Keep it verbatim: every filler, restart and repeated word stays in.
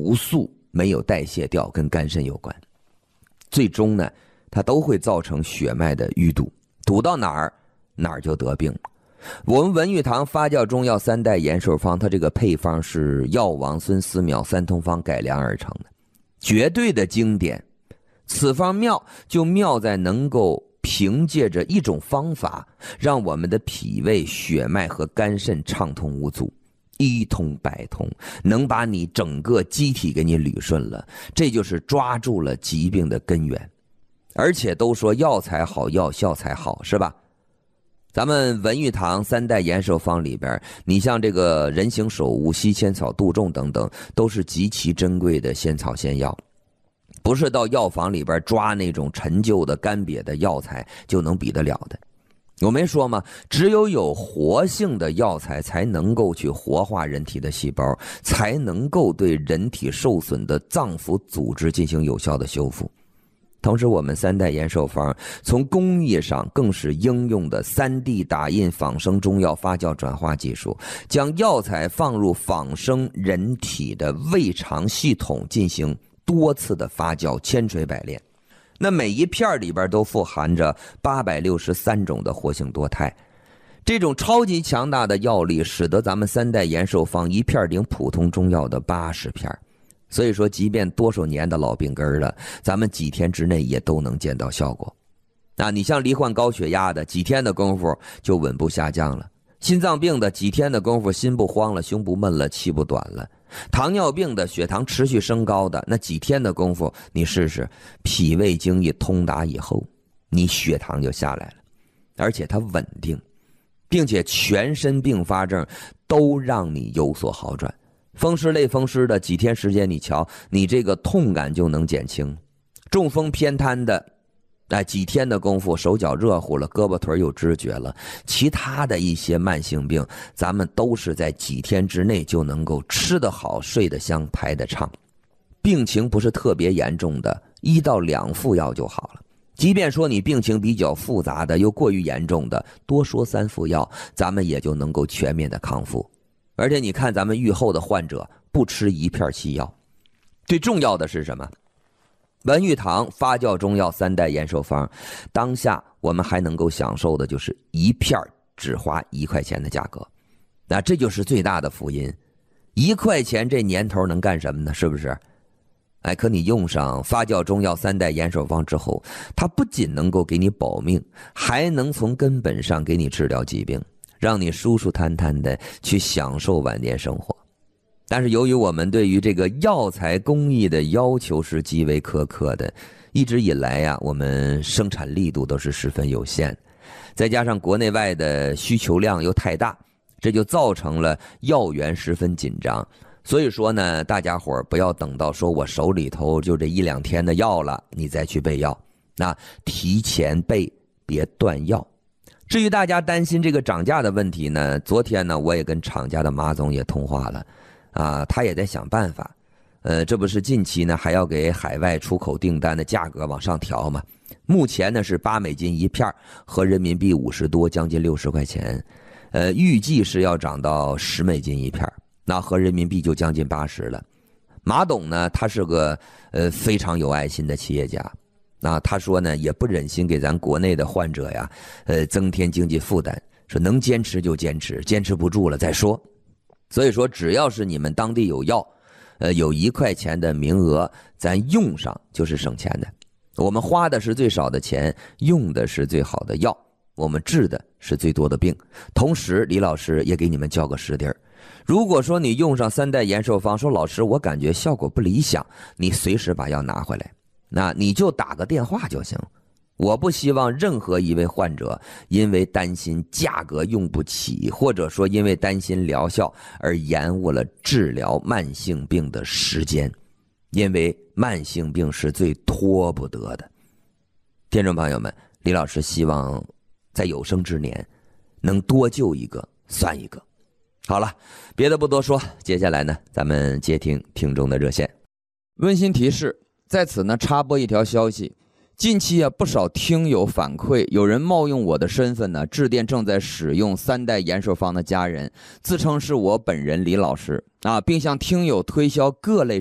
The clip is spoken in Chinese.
毒素没有代谢掉，跟肝肾有关。最终呢，它都会造成血脉的淤堵，堵到哪儿哪儿就得病。我们文玉堂发酵中药三代延寿方，它这个配方是药王孙思邈三通方改良而成的，绝对的经典。此方妙就妙在能够凭借着一种方法，让我们的脾胃、血脉和肝肾畅通无阻，一通百通，能把你整个机体给你捋顺了。这就是抓住了疾病的根源。而且都说药材好，药效才好，是吧？咱们文玉堂三代延寿方里边，你像这个人形首乌、西千草、杜仲等等，都是极其珍贵的仙草仙药，不是到药房里边抓那种陈旧的干瘪的药材就能比得了的。我没说吗？只有有活性的药材才能够去活化人体的细胞，才能够对人体受损的脏腑组织进行有效的修复。同时我们三代延寿方从工艺上更是应用的 三 D 打印仿生中药发酵转化技术，将药材放入仿生人体的胃肠系统进行多次的发酵，千锤百炼。那每一片里边都富含着八百六十三种的活性多肽，这种超级强大的药力使得咱们三代延寿方一片顶普通中药的八十片。所以说即便多少年的老病根了，咱们几天之内也都能见到效果。啊，你像罹患高血压的，几天的功夫就稳步下降了；心脏病的几天的功夫心不慌了，胸不闷了，气不短了；糖尿病的血糖持续升高的，那几天的功夫你试试，脾胃经一通达以后，你血糖就下来了，而且它稳定，并且全身并发症都让你有所好转。风湿类风湿的几天时间，你瞧你这个痛感就能减轻；中风偏瘫的哎，几天的功夫手脚热乎了，胳膊腿有知觉了。其他的一些慢性病咱们都是在几天之内就能够吃得好，睡得香，排得畅。病情不是特别严重的，一到两副药就好了。即便说你病情比较复杂的又过于严重的，多说三副药咱们也就能够全面的康复。而且你看咱们愈后的患者不吃一片西药。最重要的是什么？文玉堂发酵中药三代延寿方，当下我们还能够享受的就是一片只花一块钱的价格。那这就是最大的福音。一块钱这年头能干什么呢？是不是？哎，可你用上发酵中药三代延寿方之后，它不仅能够给你保命，还能从根本上给你治疗疾病，让你舒舒坦坦的去享受晚年生活。但是由于我们对于这个药材工艺的要求是极为苛刻的，一直以来呀、啊，我们生产力度都是十分有限，再加上国内外的需求量又太大，这就造成了药源十分紧张。所以说呢，大家伙儿不要等到说我手里头就这一两天的药了，你再去备药，那提前备，别断药。至于大家担心这个涨价的问题呢，昨天呢我也跟厂家的马总也通话了，啊，他也在想办法。呃，这不是近期呢还要给海外出口订单的价格往上调吗？目前呢是八美金一片，合人民币五十多，将近六十块钱。呃，预计是要涨到十美金一片，那合人民币就将近八十了。马董呢，他是个呃非常有爱心的企业家。那他说呢，也不忍心给咱国内的患者呀，呃，增添经济负担，说能坚持就坚持，坚持不住了再说。所以说，只要是你们当地有药，呃，有一块钱的名额，咱用上就是省钱的。我们花的是最少的钱，用的是最好的药，我们治的是最多的病。同时，李老师也给你们交个实底儿。如果说你用上三代延寿方，说老师我感觉效果不理想，你随时把药拿回来。那你就打个电话就行。我不希望任何一位患者因为担心价格用不起，或者说因为担心疗效而延误了治疗慢性病的时间，因为慢性病是最拖不得的。听众朋友们，李老师希望在有生之年能多救一个算一个。好了，别的不多说，接下来呢，咱们接听听众的热线。 温馨提示，在此呢插播一条消息，近期啊不少听友反馈，有人冒用我的身份呢致电正在使用三代延寿方的家人，自称是我本人李老师啊，并向听友推销各类